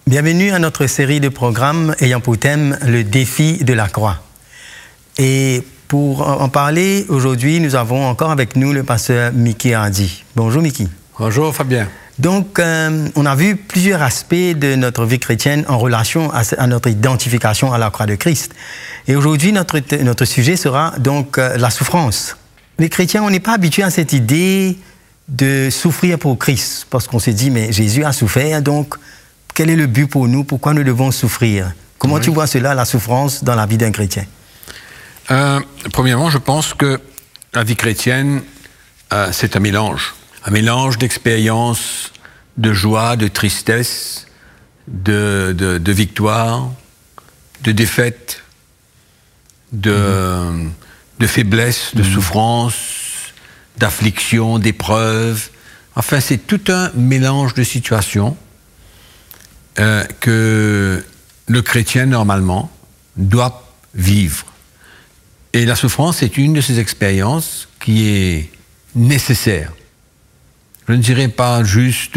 Bienvenue à notre série de programmes ayant pour thème le défi de la croix. Et pour en parler aujourd'hui, nous avons encore avec nous le pasteur Mickey Hardy. Bonjour Mickey. Bonjour Fabien. Donc, on a vu plusieurs aspects de notre vie chrétienne en relation à notre identification à la croix de Christ. Et aujourd'hui, notre sujet sera donc la souffrance. Les chrétiens, on n'est pas habitués à cette idée de souffrir pour Christ, parce qu'on se dit, mais Jésus a souffert, donc quel est le but pour nous? Pourquoi nous devons souffrir? Comment tu vois cela, la souffrance, dans la vie d'un chrétien? Premièrement, je pense que la vie chrétienne, c'est un mélange d'expériences, de joie, de tristesse, de victoire, de défaite, de faiblesse, de souffrance, d'affliction, d'épreuves. Enfin, c'est tout un mélange de situations que le chrétien, normalement, doit vivre. Et la souffrance est une de ces expériences qui est nécessaire. Je ne dirais pas juste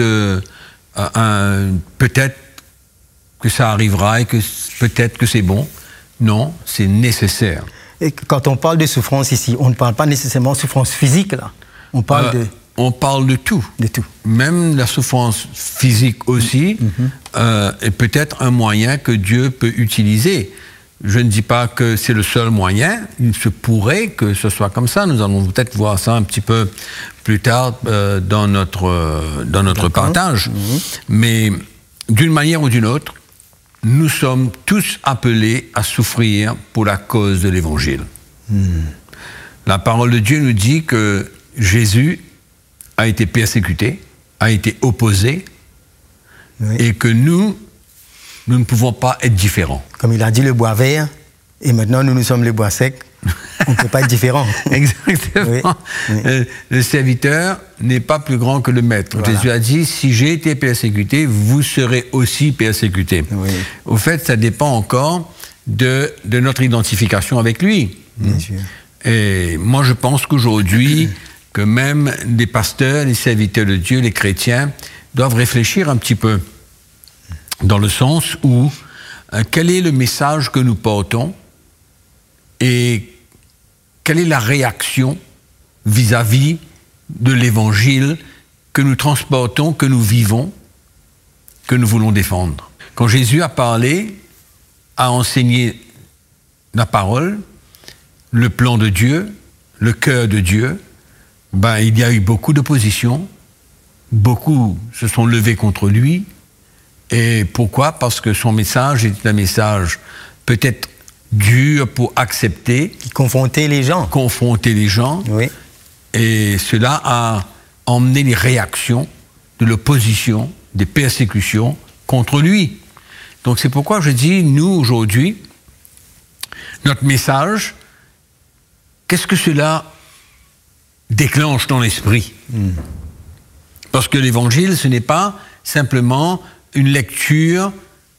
peut-être que ça arrivera et que peut-être que c'est bon. Non, c'est nécessaire. Et quand on parle de souffrance ici, on ne parle pas nécessairement de souffrance physique, là. On parle de... On parle de tout. De tout. Même la souffrance physique aussi est peut-être un moyen que Dieu peut utiliser. Je ne dis pas que c'est le seul moyen. Il se pourrait que ce soit comme ça. Nous allons peut-être voir ça un petit peu plus tard dans notre partage. Mais d'une manière ou d'une autre, nous sommes tous appelés à souffrir pour la cause de l'Évangile. La parole de Dieu nous dit que Jésus a été persécuté, a été opposé, et que nous ne pouvons pas être différents. Comme il a dit le bois vert, et maintenant nous sommes le bois sec, on ne peut pas être différents. Exactement. Oui. Le serviteur n'est pas plus grand que le maître. Voilà. Jésus a dit, si j'ai été persécuté, vous serez aussi persécutés. Oui. Au fait, ça dépend encore de notre identification avec lui. Bien sûr. Et moi, je pense qu'aujourd'hui, que même les pasteurs, les serviteurs de Dieu, les chrétiens, doivent réfléchir un petit peu dans le sens où quel est le message que nous portons et quelle est la réaction vis-à-vis de l'Évangile que nous transportons, que nous vivons, que nous voulons défendre. Quand Jésus a parlé, a enseigné la parole, le plan de Dieu, le cœur de Dieu, il y a eu beaucoup d'opposition, beaucoup se sont levés contre lui. Et pourquoi? Parce que son message est un message peut-être dur pour accepter. Confronter les gens. Oui. Et cela a emmené les réactions de l'opposition, des persécutions contre lui. Donc c'est pourquoi je dis, nous aujourd'hui, notre message, qu'est-ce que cela déclenche dans l'esprit? Parce que l'Évangile, ce n'est pas simplement une lecture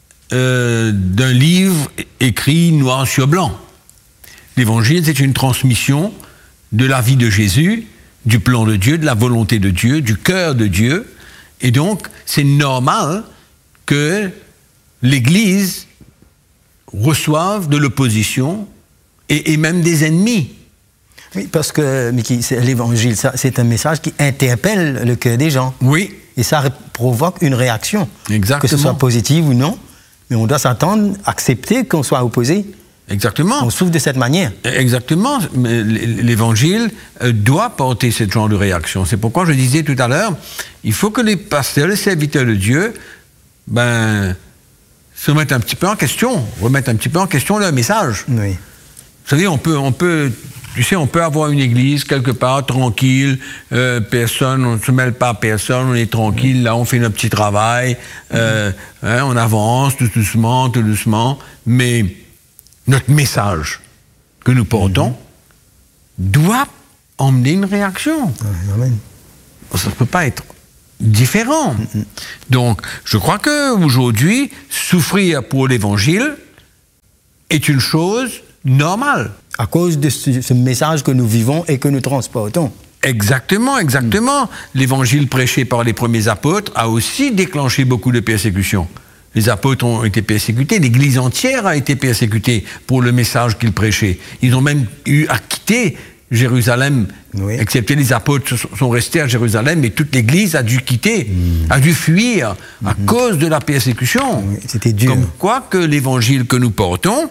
d'un livre écrit noir sur blanc. L'Évangile, c'est une transmission de la vie de Jésus, du plan de Dieu, de la volonté de Dieu, du cœur de Dieu. Et donc, c'est normal que l'Église reçoive de l'opposition et même des ennemis. Oui, parce que, Mickey, l'Évangile, c'est un message qui interpelle le cœur des gens. Oui. Et ça provoque une réaction. Exactement. Que ce soit positive ou non, mais on doit s'attendre, accepter qu'on soit opposé. Exactement. On souffre de cette manière. Exactement. L'Évangile doit porter ce genre de réaction. C'est pourquoi je disais tout à l'heure, il faut que les pasteurs, les serviteurs de Dieu, se remettent un petit peu en question, leur message. Oui. Vous savez, on peut avoir une église quelque part, tranquille, personne, on ne se mêle pas à personne, on est tranquille, là on fait notre petit travail, on avance tout doucement, mais notre message que nous portons doit emmener une réaction. Amen. Ça ne peut pas être différent. Donc, je crois qu'aujourd'hui, souffrir pour l'Évangile est une chose normale. À cause de ce message que nous vivons et que nous transportons. Exactement. L'évangile prêché par les premiers apôtres a aussi déclenché beaucoup de persécutions. Les apôtres ont été persécutés, l'Église entière a été persécutée pour le message qu'ils prêchaient. Ils ont même eu à quitter Jérusalem, oui. Excepté les apôtres sont restés à Jérusalem, mais toute l'Église a dû quitter, a dû fuir à cause de la persécution. Oui, c'était dur. Comme quoi que l'Évangile que nous portons,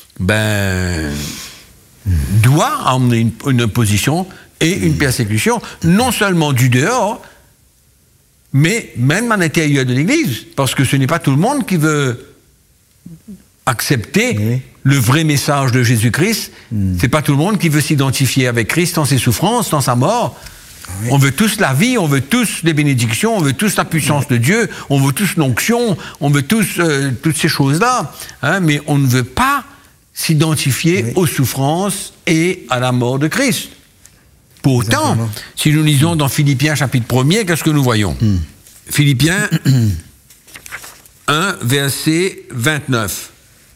doit amener une opposition et une persécution, non seulement du dehors, mais même à l'intérieur de l'Église, parce que ce n'est pas tout le monde qui veut accepter le vrai message de Jésus-Christ. C'est pas tout le monde qui veut s'identifier avec Christ dans ses souffrances, dans sa mort. Oui. On veut tous la vie, on veut tous les bénédictions, on veut tous la puissance de Dieu, on veut tous l'onction, on veut tous toutes ces choses-là, hein, mais on ne veut pas s'identifier aux souffrances et à la mort de Christ. Pourtant, exactement. Si nous lisons dans Philippiens chapitre 1er, qu'est-ce que nous voyons? Philippiens 1, verset 29.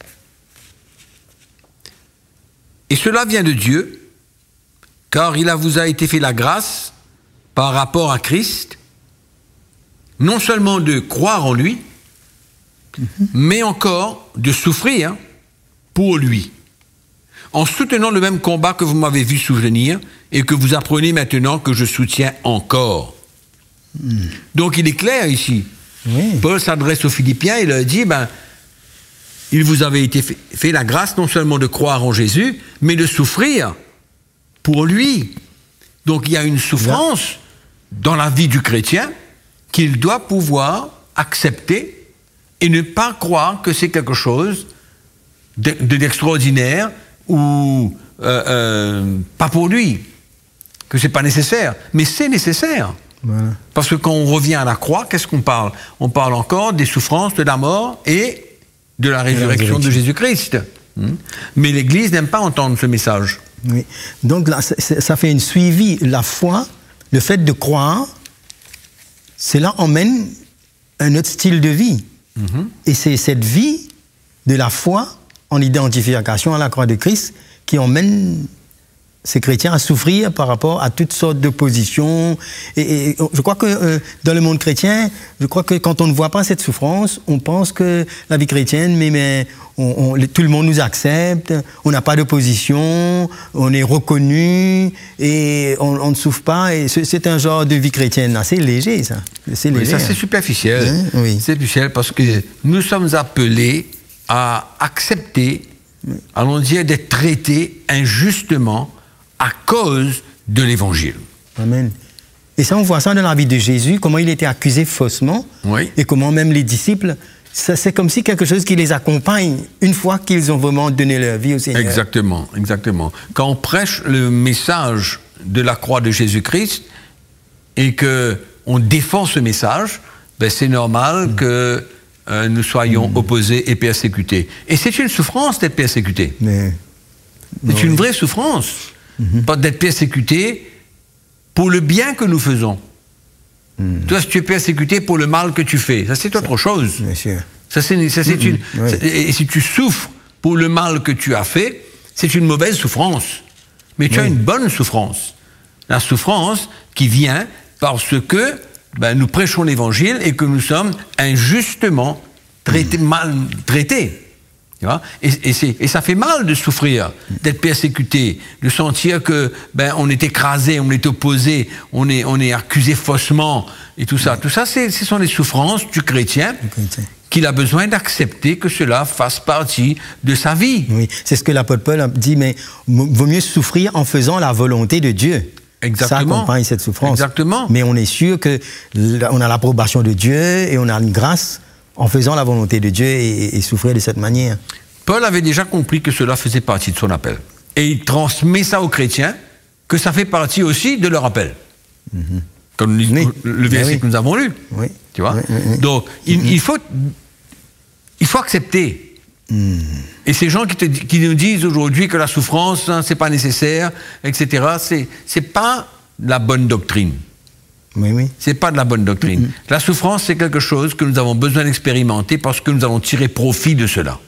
Et cela vient de Dieu, car il vous a été fait la grâce par rapport à Christ, non seulement de croire en lui, mais encore de souffrir pour lui, en soutenant le même combat que vous m'avez vu soutenir et que vous apprenez maintenant que je soutiens encore. Donc il est clair ici. Oui. Paul s'adresse aux Philippiens et leur dit, il vous avait été fait la grâce non seulement de croire en Jésus, mais de souffrir pour lui. Donc il y a une souffrance dans la vie du chrétien qu'il doit pouvoir accepter et ne pas croire que c'est quelque chose d'extraordinaire ou pas pour lui, que c'est pas nécessaire. Mais c'est nécessaire. Voilà. Parce que quand on revient à la croix, qu'est-ce qu'on parle? On parle encore des souffrances, de la mort et de la résurrection de Jésus-Christ. Mais l'Église n'aime pas entendre ce message. Oui. Donc là, ça fait une suivi. La foi, le fait de croire, cela emmène un autre style de vie. Et c'est cette vie de la foi en identification à la croix de Christ qui emmène ces chrétiens à souffrir par rapport à toutes sortes d'oppositions. Et je crois que dans le monde chrétien, je crois que quand on ne voit pas cette souffrance, on pense que la vie chrétienne, tout le monde nous accepte, on n'a pas d'opposition, on est reconnu et on ne souffre pas. Et c'est un genre de vie chrétienne assez léger, ça. C'est léger. Oui, ça, c'est superficiel. Oui. C'est superficiel parce que nous sommes appelés à accepter, allons dire, d'être traités injustement à cause de l'Évangile. Amen. Et ça, on voit ça dans la vie de Jésus, comment il était accusé faussement, et comment même les disciples, c'est comme si quelque chose qui les accompagne une fois qu'ils ont vraiment donné leur vie au Seigneur. Exactement, exactement. Quand on prêche le message de la croix de Jésus-Christ et qu'on défend ce message, c'est normal que nous soyons opposés et persécutés. Et c'est une souffrance d'être persécuté. C'est une vraie souffrance. Pas d'être persécuté pour le bien que nous faisons. Toi, si tu es persécuté pour le mal que tu fais, ça c'est autre chose. Bien sûr. Et si tu souffres pour le mal que tu as fait, c'est une mauvaise souffrance. Mais tu as une bonne souffrance. La souffrance qui vient parce que nous prêchons l'Évangile et que nous sommes injustement mal traités. Et ça fait mal de souffrir, d'être persécuté, de sentir que on est écrasé, on est opposé, on est accusé faussement et tout ça. Tout ça, ce sont les souffrances du chrétien qu'il a besoin d'accepter que cela fasse partie de sa vie. Oui, c'est ce que l'apôtre Paul a dit, mais vaut mieux souffrir en faisant la volonté de Dieu. Exactement. Ça accompagne cette souffrance. Exactement. Mais on est sûr qu'on a l'approbation de Dieu et on a une grâce en faisant la volonté de Dieu et souffrir de cette manière. Paul avait déjà compris que cela faisait partie de son appel. Et il transmet ça aux chrétiens, que ça fait partie aussi de leur appel. Comme le verset que nous avons lu. Oui. Tu vois? Donc, il faut accepter. Et ces gens qui nous disent aujourd'hui que la souffrance, c'est pas nécessaire, etc., c'est pas la bonne doctrine. C'est pas de la bonne doctrine. La souffrance, c'est quelque chose que nous avons besoin d'expérimenter parce que nous allons tirer profit de cela.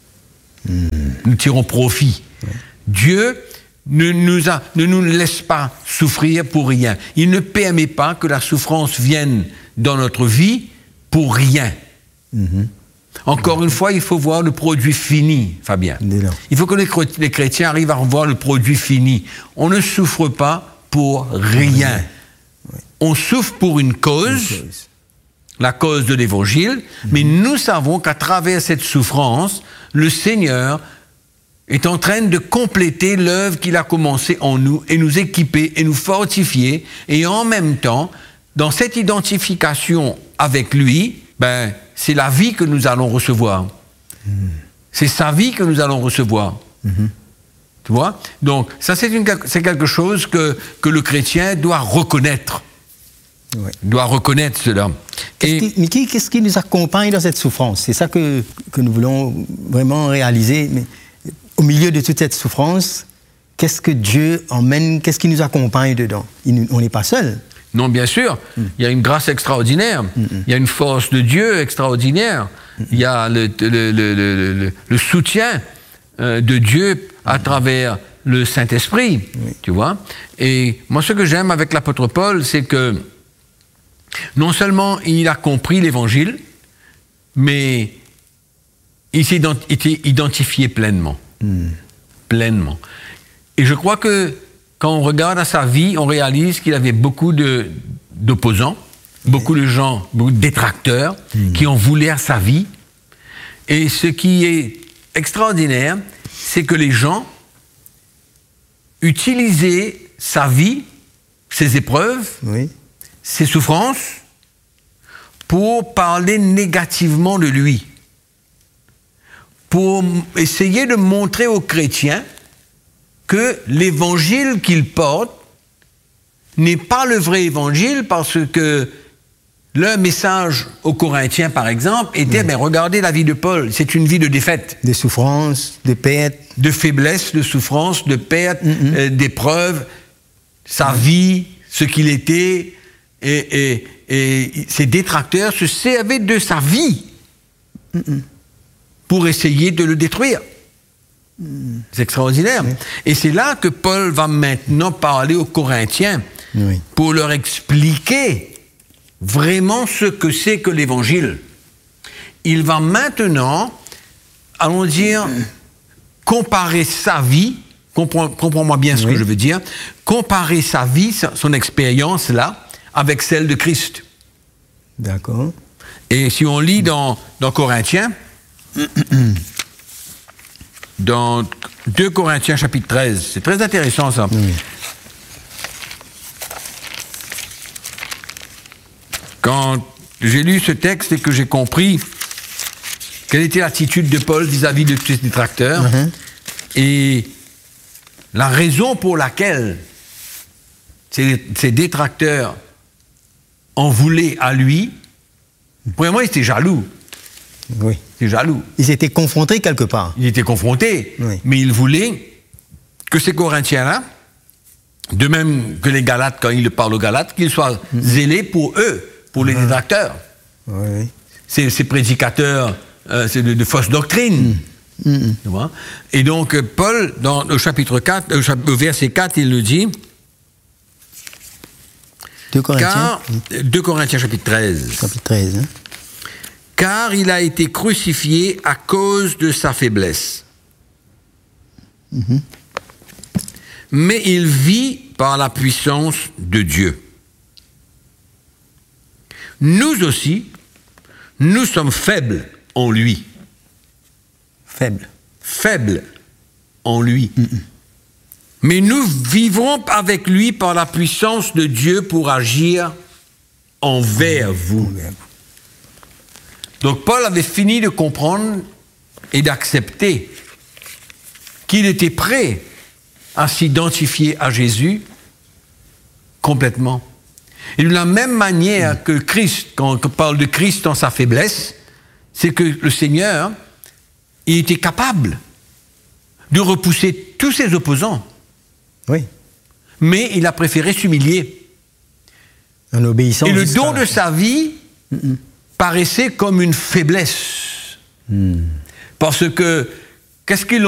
Nous tirons profit. Dieu ne nous laisse pas souffrir pour rien. Il ne permet pas que la souffrance vienne dans notre vie pour rien. Encore une fois, il faut voir le produit fini, Fabien. Il faut que les chrétiens arrivent à voir le produit fini. On ne souffre pas pour rien. On souffre pour une cause, la cause de l'Évangile, mais nous savons qu'à travers cette souffrance, le Seigneur est en train de compléter l'œuvre qu'il a commencée en nous et nous équiper et nous fortifier. Et en même temps, dans cette identification avec lui, c'est la vie que nous allons recevoir. C'est sa vie que nous allons recevoir. Tu vois? Donc, ça, c'est quelque chose que le chrétien doit reconnaître. Ouais. Doit reconnaître cela. Qu'est-ce qui nous accompagne dans cette souffrance? C'est ça que nous voulons vraiment réaliser. Mais au milieu de toute cette souffrance, qu'est-ce que Dieu emmène? Qu'est-ce qui nous accompagne dedans? On n'est pas seul. Non, bien sûr. Il y a une grâce extraordinaire. Il y a une force de Dieu extraordinaire. Il y a le soutien de Dieu à travers le Saint-Esprit. Tu vois? Et moi, ce que j'aime avec l'apôtre Paul, c'est que non seulement il a compris l'Évangile, mais il s'est identifié pleinement. Pleinement. Et je crois que quand on regarde à sa vie, on réalise qu'il avait beaucoup d'opposants, beaucoup de gens, beaucoup de détracteurs qui en voulaient à sa vie. Et ce qui est extraordinaire, c'est que les gens utilisaient sa vie, ses épreuves, ses souffrances, pour parler négativement de lui, pour essayer de montrer aux chrétiens que l'évangile qu'il porte n'est pas le vrai évangile, parce que le message aux Corinthiens, par exemple, était, regardez la vie de Paul, c'est une vie de défaite. De souffrance, de perte. De faiblesse, de souffrance, de perte, d'épreuves, sa vie, ce qu'il était, et ses détracteurs se servaient de sa vie pour essayer de le détruire. C'est extraordinaire. Et c'est là que Paul va maintenant parler aux Corinthiens pour leur expliquer vraiment ce que c'est que l'Évangile. Il va maintenant, allons dire, comparer sa vie, comprends-moi bien ce que je veux dire, comparer sa vie, son expérience là, avec celle de Christ. D'accord. Et si on lit dans Corinthiens, dans 2 Corinthiens chapitre 13, c'est très intéressant ça. Quand j'ai lu ce texte et que j'ai compris quelle était l'attitude de Paul vis-à-vis de ses détracteurs, et la raison pour laquelle ces détracteurs en voulaient à lui, premièrement, il était jaloux. Oui. Il était jaloux. Ils étaient confrontés quelque part. Il était confronté, mais il voulait que ces Corinthiens-là, de même que les Galates, quand il parle aux Galates, qu'ils soient zélés pour eux, pour les détracteurs. Ces prédicateurs de fausses doctrines. Tu vois? Et donc, Paul, dans le chapitre 4, au verset 4, il le dit. 2 Corinthiens. 2 Corinthiens, chapitre 13. Chapitre 13. Car il a été crucifié à cause de sa faiblesse. Mais il vit par la puissance de Dieu. Nous aussi, nous sommes faibles en lui. Faibles en lui. Mais nous vivrons avec lui par la puissance de Dieu pour agir envers vous. Donc Paul avait fini de comprendre et d'accepter qu'il était prêt à s'identifier à Jésus complètement. Et de la même manière que Christ, quand on parle de Christ dans sa faiblesse, c'est que le Seigneur, il était capable de repousser tous ses opposants. Oui. Mais il a préféré s'humilier. En obéissant. Et le don de sa vie paraissait comme une faiblesse. Parce que, qu'est-ce qu'ils